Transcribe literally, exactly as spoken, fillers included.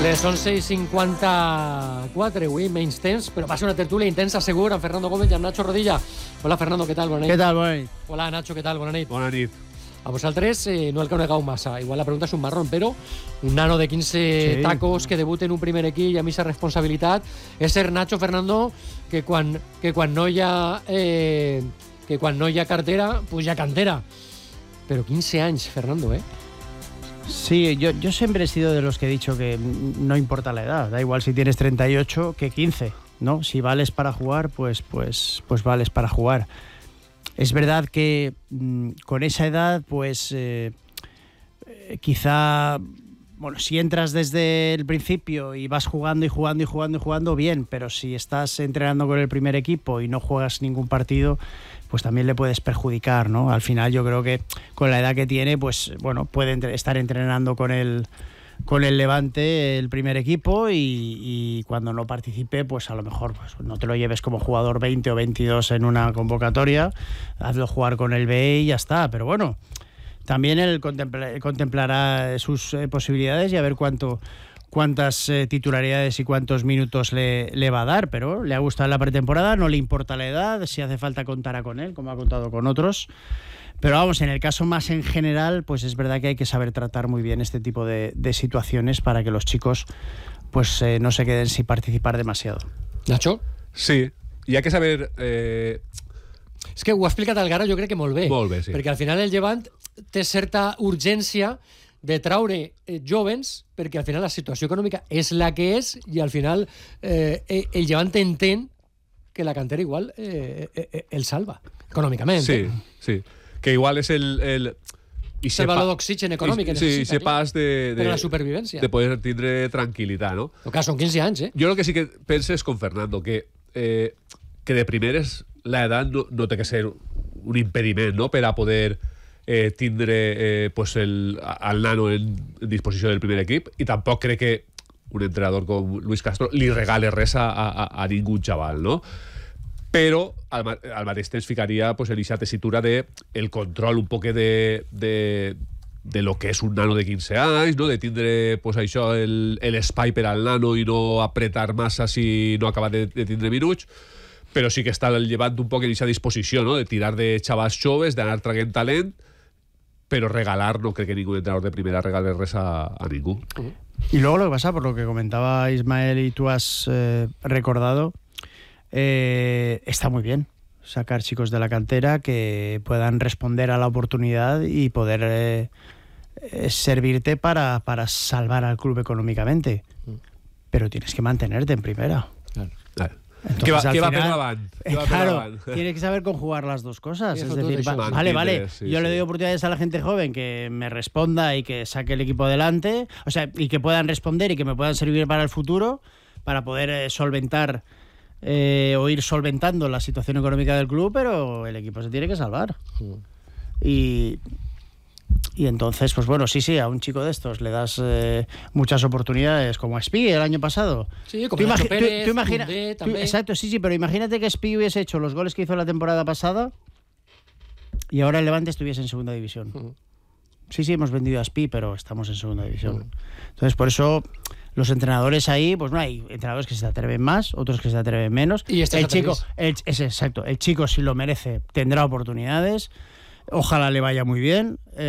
Les onze i cinquanta-quatre, avui menys temps, però va ser una tertúlia intensa, segur, amb Fernando Gómez i amb Nacho Rodilla. Hola, Fernando, què tal? Bona nit. Què tal? Bona nit. Hola, Nacho, què tal? Bona nit. Bona nit. A vosaltres eh, no el conegeu massa. Igual la pregunta és un marrón, però un nano de quinze sí. tacos que debuta en un primer equip i amb aquesta responsabilitat és ser Nacho, Fernando, que quan, que quan no hi ha eh, que quan no hi ha cartera, pues hi ha cantera. Però quinze anys, Fernando, ¿eh? Sí, yo, yo siempre he sido de los que he dicho que no importa la edad, da igual si tienes treinta y ocho que quince, ¿no? Si vales para jugar, pues, pues, pues vales para jugar. Es verdad que mmm, con esa edad, pues eh, eh, quizá, bueno, si entras desde el principio y vas jugando y jugando y jugando y jugando, bien, pero si estás entrenando con el primer equipo y no juegas ningún partido, pues también le puedes perjudicar, ¿no? Al final yo creo que con la edad que tiene, pues bueno, puede entre- estar entrenando con el, con el Levante el primer equipo y, y cuando no participe, pues a lo mejor pues, no te lo lleves como jugador veinte o veintidós en una convocatoria, hazlo jugar con el B y ya está, pero bueno, también él contempla- contemplará sus eh, posibilidades y a ver cuánto... cuántas eh, titularidades y cuántos minutos le, le va a dar, pero le ha gustado la pretemporada, no le importa la edad, si hace falta contará con él, como ha contado con otros. Pero vamos, en el caso más en general, pues es verdad que hay que saber tratar muy bien este tipo de, de situaciones para que los chicos pues eh, no se queden sin participar demasiado. Nacho? Sí, hi ha que saber... Eh... És que ho ha explicat el Gara, jo crec que molt bé. Molt bé, sí. Perquè al final el Llevant té certa urgència de traure eh, jovens, perquè al final la situació econòmica és la que és i al final eh, el Llevant entén que la cantera igual eh, eh, el salva econòmicament. Sí, sí. Que igual és el... el... és el valor d'oxigen econòmic que sí, necessita. Sí, pas de, de, per a la supervivència. De poder tindre tranquil·litat, no? El cas són quinze anys, eh? Jo el que sí que penses con Fernando, que, eh, que de primeres la edat no, no té que ser un impediment, no?, per a poder... Eh, tindre eh, pues el, al nano en, en disposició del primer equip, i tampoc crec que un entrenador com Luis Castro li regale res a, a, a ningú xaval, no? Però al, al mateix temps ficaria pues, en aquesta tessitura de el control un poc de, de, de lo que és un nano de quinze anys, no? De tindre pues, això, el, l'espai per al nano i no apretar massa si no acaba de, de tindre minuts, però sí que està llevant un poc en aquesta disposició, no? De tirar de xavals joves, d'anar traient talent, pero regalar, no creo que ningún entrenador de primera regale res a, a ningún. Y luego lo que pasa, por lo que comentaba Ismael y tú has eh, recordado, eh, está muy bien sacar chicos de la cantera que puedan responder a la oportunidad y poder eh, eh, servirte para, para salvar al club económicamente. Pero tienes que mantenerte en primera. Claro. Claro. Entonces, ¿Qué va, al ¿qué va final, per davant? ¿Qué va claro, per davant? tienes que saber conjugar las dos cosas. Sí, es eso decir, todo va- eso. vale, vale, Sí, yo sí. le doy oportunidades a la gente joven que me responda y que saque el equipo adelante, o sea, y que puedan responder y que me puedan servir para el futuro, para poder eh, solventar eh, o ir solventando la situación económica del club, pero el equipo se tiene que salvar. Y... Y entonces, pues bueno, sí, sí, a un chico de estos le das eh, muchas oportunidades, como a Spi el año pasado. Sí, como Tú Nacho imagi- tú- Pérez, tú imagina- Koundé, tú- també. exacto, sí, sí, pero imagínate que Spi hubiese hecho los goles que hizo la temporada pasada y ahora el Levante estuviese en segunda división. Ujú. Sí, sí, hemos vendido a Spi, pero estamos en segunda división. Entonces, por eso los entrenadores ahí, pues no hay entrenadores que se atreven más, otros que se atreven menos. Y este el se chico, atrevís. el, es exacto, el chico si lo merece tendrá oportunidades. Ojalá le vaya muy bien.